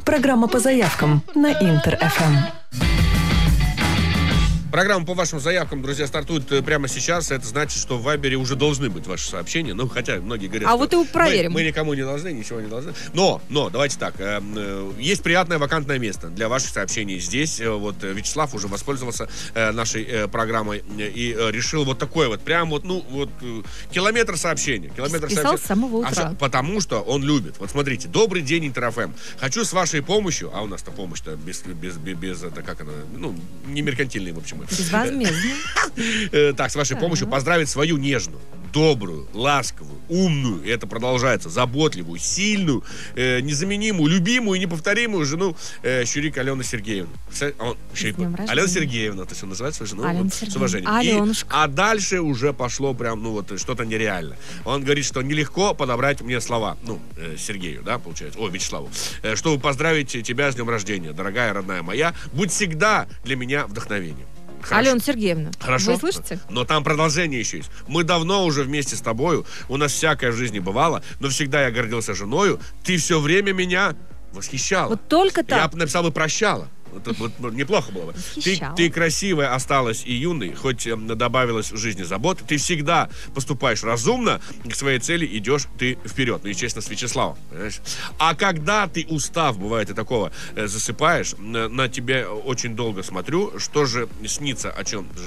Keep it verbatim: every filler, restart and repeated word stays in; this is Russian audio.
Программа по заявкам на Интер-эф эм. Программа по вашим заявкам, друзья, стартует прямо сейчас. Это значит, что в Вайбере уже должны быть ваши сообщения. Ну, хотя многие говорят, а что вот и проверим. Мы, мы никому не должны, ничего не должны. Но, но, давайте так. Э, э, есть приятное вакантное место для ваших сообщений здесь. Э, вот Вячеслав уже воспользовался э, нашей э, программой и э, решил вот такое вот, прям вот, ну, вот, э, километр сообщений. Километр Писал сообщений. с самого утра. А, потому что он любит. Вот смотрите, добрый день, Интер-эф эм. Хочу с вашей помощью, а у нас-то помощь-то без, без, без, без, это как она, ну, не меркантильная, в общем. Безвозмездно. Так, с вашей помощью поздравить свою нежную, добрую, ласковую, умную, и это продолжается, заботливую, сильную, э, незаменимую, любимую и неповторимую жену э, Щурик Алену Сергеевну. Он, Щурик, Алена Сергеевна, то есть он называет свою жену вот, с уважением. И, а дальше уже пошло прям, ну вот, что-то нереальное. Он говорит, что нелегко подобрать мне слова, ну, э, Сергею, да, получается, о, Вячеславу, э, чтобы поздравить тебя с днем рождения, дорогая, родная моя, будь всегда для меня вдохновением. Хорошо. Алена Сергеевна, хорошо, вы слышите? Но там продолжение еще есть. Мы давно уже вместе с тобою, у нас всякое в жизни бывало, но всегда я гордился женою, ты все время меня восхищала. Вот только так. Я написал бы прощала. Вот, вот, вот, неплохо было бы. Ты, ты красивая осталась и юной, хоть э, добавилась в жизни забот. Ты всегда поступаешь разумно, к своей цели идешь ты вперед. Ну, естественно, с Вячеславом. Понимаешь? А когда ты, устав, бывает и такого, э, засыпаешь, на, на тебя очень долго смотрю, что же снится, о чем